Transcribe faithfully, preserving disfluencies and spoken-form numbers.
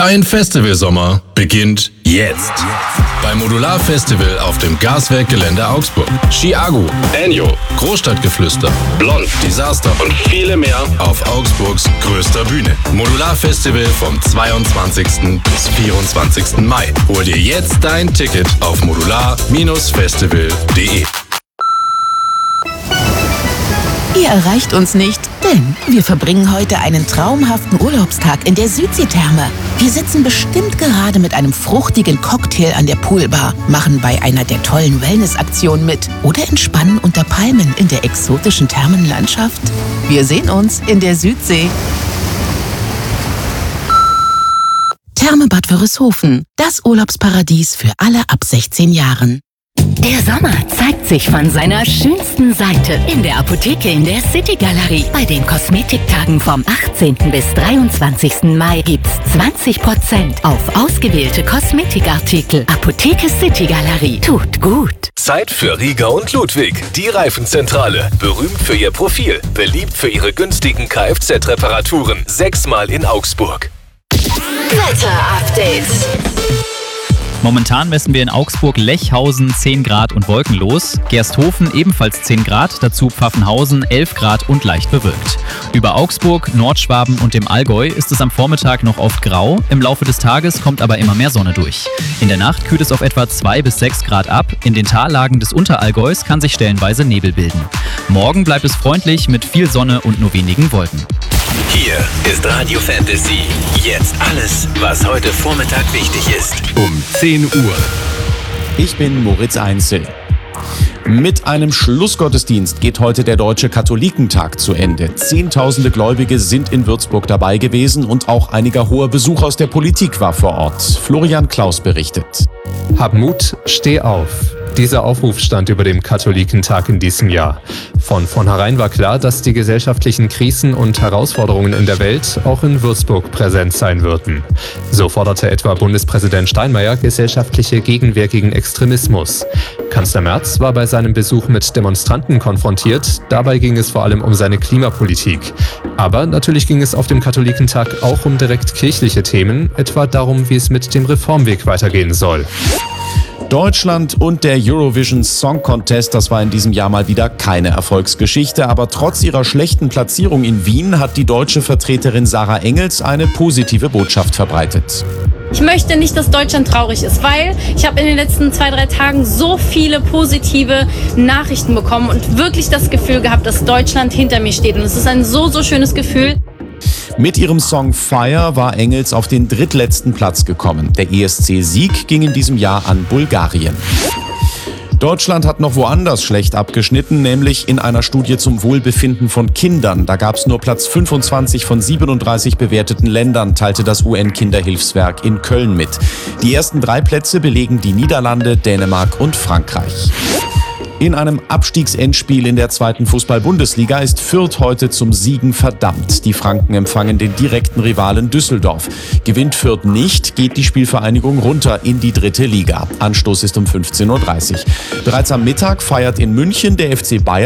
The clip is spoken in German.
Dein Festivalsommer beginnt jetzt. Beim Modular Festival auf dem Gaswerkgelände Augsburg. Chiago, Enyo, Großstadtgeflüster, Blond, Disaster und viele mehr auf Augsburgs größter Bühne. Modular Festival vom zweiundzwanzigsten bis vierundzwanzigsten Mai. Hol dir jetzt dein Ticket auf modular Bindestrich festival punkt de. Ihr erreicht uns nicht, denn wir verbringen heute einen traumhaften Urlaubstag in der Südseetherme. Wir sitzen bestimmt gerade mit einem fruchtigen Cocktail an der Poolbar, machen bei einer der tollen Wellnessaktionen mit oder entspannen unter Palmen in der exotischen Thermenlandschaft. Wir sehen uns in der Südsee. Therme Bad Wörishofen, das Urlaubsparadies für alle ab sechzehn Jahren. Der Sommer zeigt sich von seiner schönsten Seite in der Apotheke in der City Galerie. Bei den Kosmetiktagen vom achtzehnten bis dreiundzwanzigsten Mai gibt's zwanzig Prozent auf ausgewählte Kosmetikartikel. Apotheke City Galerie. Tut gut. Zeit für Rieger und Ludwig, die Reifenzentrale. Berühmt für ihr Profil, beliebt für ihre günstigen Kfz-Reparaturen. Sechsmal in Augsburg. Wetter-Update. Momentan messen wir in Augsburg-Lechhausen zehn Grad und wolkenlos, Gersthofen ebenfalls zehn Grad, dazu Pfaffenhausen elf Grad und leicht bewölkt. Über Augsburg, Nordschwaben und dem Allgäu ist es am Vormittag noch oft grau, im Laufe des Tages kommt aber immer mehr Sonne durch. In der Nacht kühlt es auf etwa zwei bis sechs Grad ab, in den Tallagen des Unterallgäus kann sich stellenweise Nebel bilden. Morgen bleibt es freundlich mit viel Sonne und nur wenigen Wolken. Hier ist Radio Fantasy. Jetzt alles, was heute Vormittag wichtig ist. Um zehn Uhr. Ich bin Moritz Einzel. Mit einem Schlussgottesdienst geht heute der Deutsche Katholikentag zu Ende. Zehntausende Gläubige sind in Würzburg dabei gewesen und auch einiger hoher Besuch aus der Politik war vor Ort. Florian Klaus berichtet. Hab Mut, steh auf. Dieser Aufruf stand über dem Katholikentag in diesem Jahr. Von vornherein war klar, dass die gesellschaftlichen Krisen und Herausforderungen in der Welt auch in Würzburg präsent sein würden. So forderte etwa Bundespräsident Steinmeier gesellschaftliche Gegenwehr gegen Extremismus. Kanzler Merz war bei seinem Besuch mit Demonstranten konfrontiert. Dabei ging es vor allem um seine Klimapolitik. Aber natürlich ging es auf dem Katholikentag auch um direkt kirchliche Themen, etwa darum, wie es mit dem Reformweg weitergehen soll. Deutschland und der Eurovision Song Contest, das war in diesem Jahr mal wieder keine Erfolgsgeschichte, aber trotz ihrer schlechten Platzierung in Wien hat die deutsche Vertreterin Sarah Engels eine positive Botschaft verbreitet. Ich möchte nicht, dass Deutschland traurig ist, weil ich habe in den letzten zwei, drei Tagen so viele positive Nachrichten bekommen und wirklich das Gefühl gehabt, dass Deutschland hinter mir steht. Und es ist ein so, so schönes Gefühl. Mit ihrem Song Fire war Engels auf den drittletzten Platz gekommen. Der E S C-Sieg ging in diesem Jahr an Bulgarien. Deutschland hat noch woanders schlecht abgeschnitten, nämlich in einer Studie zum Wohlbefinden von Kindern. Da gab es nur Platz fünfundzwanzig von siebenunddreißig bewerteten Ländern, teilte das U N-Kinderhilfswerk in Köln mit. Die ersten drei Plätze belegen die Niederlande, Dänemark und Frankreich. In einem Abstiegsendspiel in der zweiten Fußball-Bundesliga ist Fürth heute zum Siegen verdammt. Die Franken empfangen den direkten Rivalen Düsseldorf. Gewinnt Fürth nicht, geht die Spielvereinigung runter in die dritte Liga. Anstoß ist um fünfzehn Uhr dreißig. Bereits am Mittag feiert in München der F C Bayern